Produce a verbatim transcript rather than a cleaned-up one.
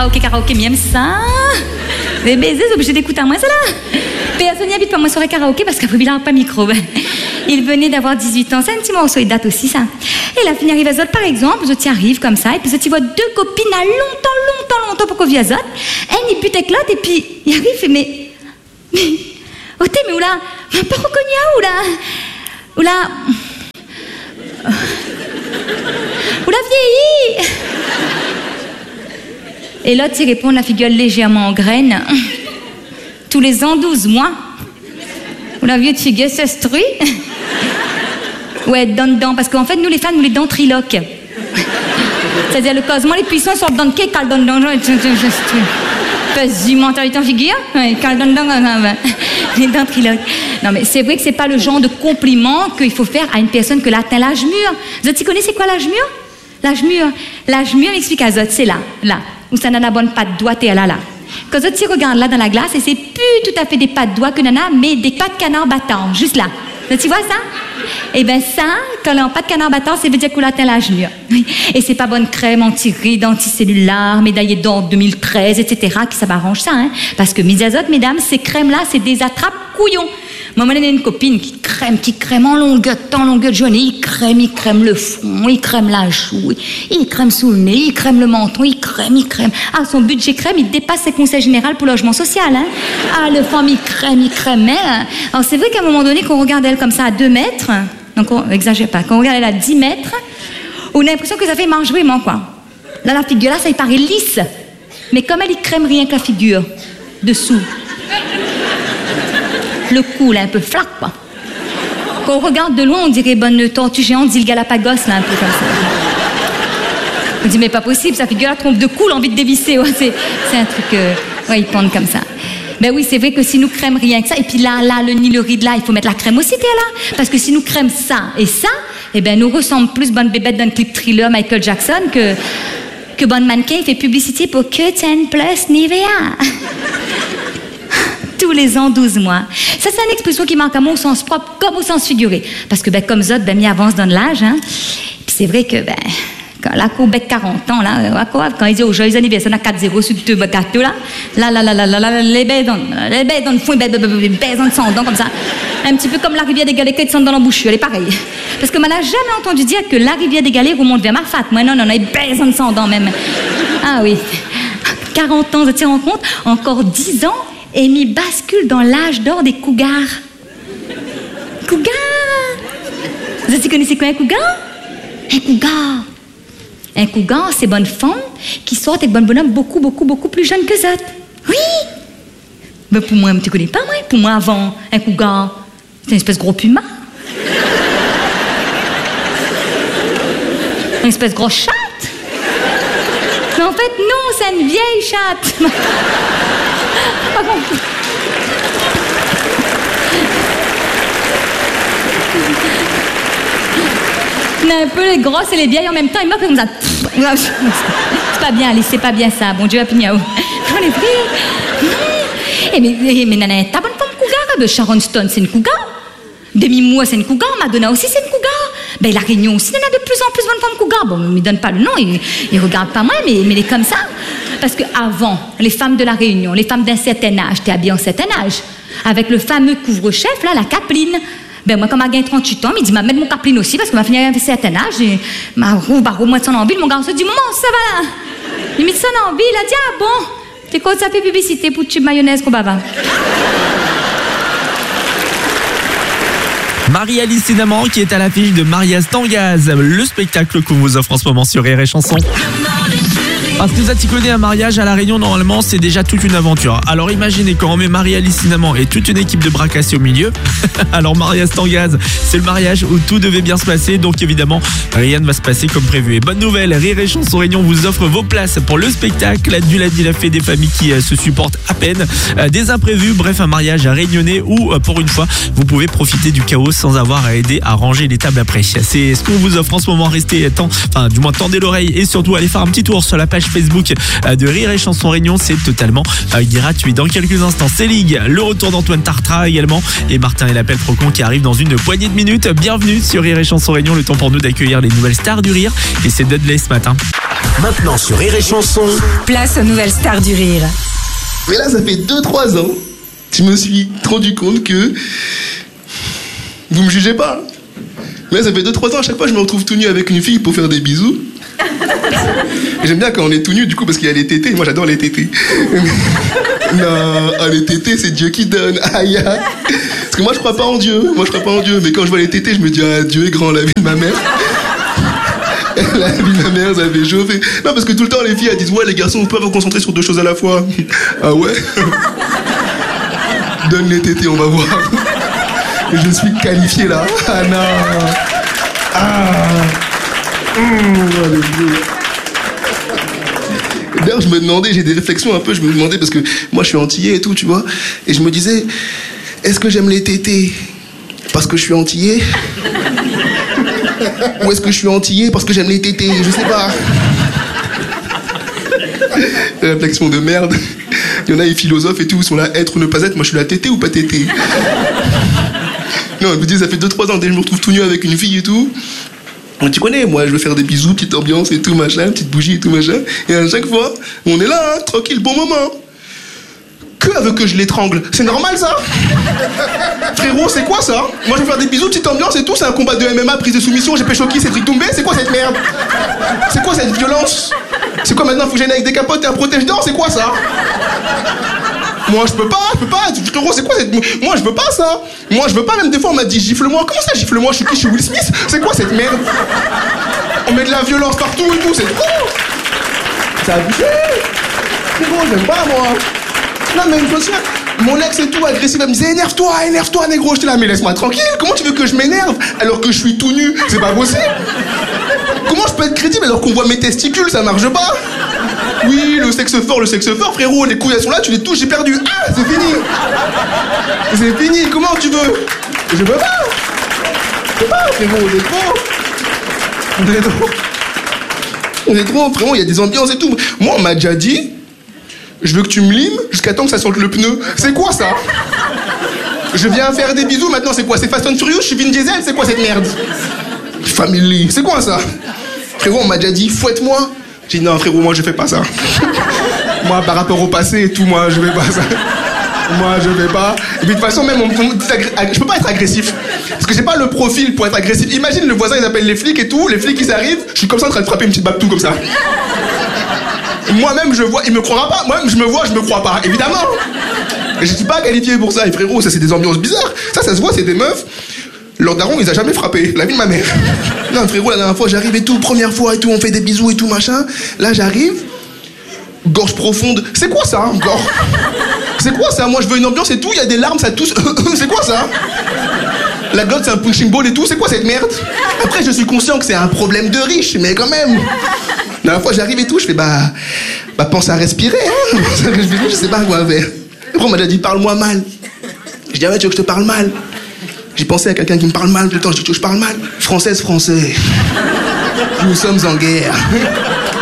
karaoké, karaoké, miam ça. Les baisers, obligés d'écouter à moi, ça là. Personne n'y habite pas moi soirée karaoké parce qu'après, il n'a pas micro. Il venait d'avoir dix-huit ans, c'est un petit morceau, il date aussi, ça. Et la fille arrive à Zot, par exemple, Zot y arrive comme ça, et puis Zot y voit deux copines à longtemps, longtemps, longtemps pour qu'on vienne à Zot. Elle, il bute avec l'autre, et puis il arrive, et mais. Mais. Oh, t'es, mais où là? Mais pas reconnu, où là? Où là? Où la vieillie? Et l'autre, il répond, la figure légèrement en graine. Tous les ans, douze mois. Où la vieille figure s'instruit. Ouais, dents dedans. Parce qu'en fait, nous, les femmes, nous, les dents triloques. C'est-à-dire, le causement, les puissants sortent dans le quai, cal dans dedans. Vas-y, mentalité en figure. Ouais, cal dans dedans. Les dents triloques. Non, mais c'est vrai que c'est pas le genre de compliment qu'il faut faire à une personne que l'atteint l'âge mûr. Vous tu connaissez quoi l'âge mûr? L'âge mûr. L'âge mûr, explique à Zot, c'est là, là. Où ça n'a la bonne patte doigt et là, là. Quand tu regardes là dans la glace, et c'est plus tout à fait des pattes doigts que nana, mais des pattes canard battant, juste là. Tu vois ça? Eh bien ça, quand on n'a pas de canard battant, ça veut dire qu'on atteint l'âge mûr. Et c'est pas bonne crème anti-rides, anticellulaire, médaillée d'or deux mille treize, et cetera qui ça m'arrange ça, hein. Parce que mes azotes, mesdames, ces crèmes-là, c'est des attrape-couillons. Moi, moi, j'ai une copine qui crème, qui crème en longueur de temps, longueur de journée. Il crème, il crème le front, il crème la joue, il crème sous le nez, il crème le menton, il crème, il crème. Ah, son budget crème, il dépasse ses conseils généraux pour le logement social, hein. Ah, le femme, il crème, il crème, elle. Alors, c'est vrai qu'à un moment donné, qu'on regarde elle comme ça à deux mètres, donc on exagère pas, quand on regarde elle à dix mètres, on a l'impression que ça fait marche vraiment, quoi. Là, la figure, là, ça y paraît lisse. Mais comme elle, il crème rien que la figure, dessous. Le cou, là, un peu flac, quoi. Quand on regarde de loin, on dirait bonne tortue géante d'île Galapagos, là, un peu comme ça. On dit, mais pas possible, sa figure, la trompe de cou, l'envie de dévisser. Ouais, c'est, c'est un truc, euh, ouais, ils pendent comme ça. Ben oui, c'est vrai que si nous crème rien que ça, et puis là, là, le nid, le ride, là, il faut mettre la crème aussi, t'es là. Parce que si nous crème ça et ça, eh ben, nous ressemble plus bonne bébête d'un clip thriller Michael Jackson que, que bonne mannequin, il fait publicité pour que dix plus Nivea. Tous les ans, douze mois. Ça, c'est une expression qui marque à moi au sens propre comme au sens figuré. Parce que, ben, comme Zot, ben, m'y avance dans l'âge, hein. Puis c'est vrai que, ben, quand la cour bec quarante ans, là, quand il dit aux joyeux anniversaire, on a quatre zéro sur deux gâteaux, là, là, là, là, là, là, là, les baies dans, les baies dans le fond, les baies dans le sang, comme ça. Un petit peu comme la rivière des Galets qui sont dans l'embouchure, elle est pareille. Parce que, moi, n'a jamais entendu dire que la rivière des Galets remonte vers Marfat. Moi, non, non, non, les baies dans le sang, même. Ah oui. quarante ans, je tiens en compte, encore dix ans, et m'y bascule dans l'âge d'or des cougars. Cougars! Vous connaissez quoi un cougar? Un cougar. Un cougar, c'est bonne femme qui sort avec bonne bonhomme beaucoup, beaucoup, beaucoup plus jeune que Zot. Oui! Ben pour moi, tu connais pas, moi? Pour moi, avant, un cougar, c'est une espèce de gros puma. Une espèce de grosse chatte. Mais en fait, non, c'est une vieille chatte. Mais un peu les grosses et les vieilles en même temps, ils meurent comme ça. C'est pas bien, Alice, c'est pas bien ça. Bon Dieu, Apignaou. On est pris. Et mais, mais nana, t'as bonne femme cougar. Sharon Stone, c'est une cougar. Demi Moore, c'est une cougar. Madonna aussi, c'est une cougar. Ben, la Réunion aussi, il y en a de plus en plus bonne femme cougar. Bon, il ne me donne pas le nom, il ne regarde pas moi, mais, mais il est comme ça. Parce qu'avant, les femmes de la Réunion, les femmes d'un certain âge, t'es habillée en certain âge, avec le fameux couvre-chef, là, la capeline. Ben moi, comme elle gagne trente-huit ans, il dit, ma mettre mon capeline aussi, parce que ma fille a un certain âge, et ma roue, bah, roue, moi de son envie, mon garçon dit, maman, ça va là. Il met son envie, il a dit, ah bon, t'es quoi, ça fait publicité pour tube mayonnaise qu'on bava. Marie-Alice Cinnamon qui est à l'affiche de Mariaz Tangaz, le spectacle qu'on vous offre en ce moment sur Rire et Chanson. Parce que ça t'y connaît, un mariage à La Réunion, normalement, c'est déjà toute une aventure. Alors imaginez quand on met Marie-Alice Cinnamon et toute une équipe de bras cassés au milieu. Alors Mariaz Tangaz, c'est le mariage où tout devait bien se passer, donc évidemment, rien ne va se passer comme prévu. Et bonne nouvelle, Rire et Chanson Réunion vous offre vos places pour le spectacle du lundi, la fête des familles qui euh, se supportent à peine, euh, des imprévus, bref, un mariage à réunionnais où, euh, pour une fois, vous pouvez profiter du chaos sans avoir à aider à ranger les tables après. C'est ce qu'on vous offre en ce moment. Restez temps, enfin, du moins tendez l'oreille et surtout allez faire un petit tour sur la page Facebook de Rire et Chanson Réunion. C'est totalement euh, gratuit. Dans quelques instants, c'est Ligue, le retour d'Antoine Tartra également et Martin et l'appel Procon qui arrive dans une poignée de minutes. Bienvenue sur Rire et Chanson Réunion. Le temps pour nous d'accueillir les nouvelles stars du rire et c'est Dudley ce matin. Maintenant sur Rire et Chanson, place aux nouvelles stars du rire. Mais là, ça fait deux trois ans, je me suis rendu compte que vous me jugez pas. Mais là, ça fait deux trois ans, à chaque fois, je me retrouve tout nu avec une fille pour faire des bisous. Et j'aime bien quand on est tout nu, du coup, parce qu'il y a les tétés. Moi, j'adore les tétés. Non, ah, les tétés, c'est Dieu qui donne. Aïe, aïe. Parce que moi, je crois pas en Dieu. Moi, je crois pas en Dieu. Mais quand je vois les tétés, je me dis, ah, Dieu est grand, la vie de ma mère. La vie de ma mère, ça fait chauffer. Non, parce que tout le temps, les filles, elles disent, ouais, les garçons, on peut vous concentrer sur deux choses à la fois. Ah ouais? Donne les tétés, on va voir. Je suis qualifié là. Ah non. Ah. Mmh, D'ailleurs, je me demandais, j'ai des réflexions un peu, je me demandais, parce que moi je suis antillais et tout, tu vois, et je me disais, est-ce que j'aime les tétés parce que je suis antillais? Ou est-ce que je suis antillais parce que j'aime les tétés? Je sais pas. Réflexion de merde. Il y en a les philosophes et tout, ils sont là, être ou ne pas être, moi je suis là, tété ou pas tété? Non, je me dis, ça fait deux trois ans, dès que je me retrouve tout nu avec une fille et tout. Tu connais, moi, je veux faire des bisous, petite ambiance et tout, machin, petite bougie et tout, machin. Et à chaque fois, on est là, hein, tranquille, bon moment. Que elle veut que je l'étrangle? C'est normal, ça? Frérot, c'est quoi, ça? Moi, je veux faire des bisous, petite ambiance et tout, c'est un combat de M M A, prise de soumission, j'ai pécho qui, Cédric Doumbé, c'est quoi cette merde? C'est quoi cette violence? C'est quoi maintenant, faut que j'aille avec des capotes et un protège-dents, c'est quoi ça? Moi, je peux pas, je peux pas. Frérot, c'est quoi cette... Moi, je veux pas ça. Moi, je veux pas. Même des fois, on m'a dit gifle-moi. Comment ça, gifle-moi? Je suis qui? Je suis Will Smith? C'est quoi cette merde? On met de la violence partout et tout, c'est trop. Ça a abusé. Frérot, j'aime pas, moi. Non, mais une fois, mon ex et tout, agressif, elle me disait énerve-toi, énerve-toi, négro. J'étais là, mais laisse-moi tranquille. Comment tu veux que je m'énerve alors que je suis tout nu? C'est pas possible. Comment je peux être crédible alors qu'on voit mes testicules? Ça marche pas. Oui, le sexe fort, le sexe fort, frérot, les couilles elles sont là, tu les touches, j'ai perdu. Ah, c'est fini. C'est fini, comment tu veux? Je peux pas. Je peux pas, frérot, on est trop. On est trop. On est trop, frérot, il y a des ambiances et tout. Moi, on m'a déjà dit, je veux que tu me limes jusqu'à temps que ça sente le pneu. C'est quoi ça? Je viens faire des bisous, maintenant c'est quoi? C'est Fast and Furious, je suis Vin Diesel, c'est quoi cette merde? Family, c'est quoi ça? Frérot, on m'a déjà dit, fouette-moi. J'ai dit non frérot, moi je fais pas ça. Moi par rapport au passé et tout, moi je fais pas ça. Moi je vais pas. Et puis de toute façon même on, on, je peux pas être agressif. Parce que j'ai pas le profil pour être agressif. Imagine le voisin il appelle les flics et tout, les flics ils arrivent, je suis comme ça en train de frapper une petite babtou comme ça. Moi-même je vois, il me croira pas. Moi-même je me vois, je me crois pas, évidemment. Et je suis pas qualifié pour ça. Et frérot, ça c'est des ambiances bizarres. Ça, ça se voit, c'est des meufs. Leur daron, ils a jamais frappé. La vie de ma mère. Non, frérot, la dernière fois, j'arrive et tout, première fois et tout, on fait des bisous et tout, machin. Là, j'arrive, gorge profonde. C'est quoi ça, hein, gorge? C'est quoi ça? Moi, je veux une ambiance et tout, il y a des larmes, ça tousse. C'est quoi ça? La glotte, c'est un punching ball et tout, c'est quoi cette merde? Après, je suis conscient que c'est un problème de riche, mais quand même. La dernière fois, j'arrive et tout, je fais, bah, bah, pense à respirer, hein. Je sais pas quoi faire. Après, on m'a déjà dit, parle-moi mal. Je dis, ah ouais, tu veux que je te parle mal? J'ai pensé à quelqu'un qui me parle mal tout le temps, je dis, je parle mal. Française, français. Nous sommes en guerre.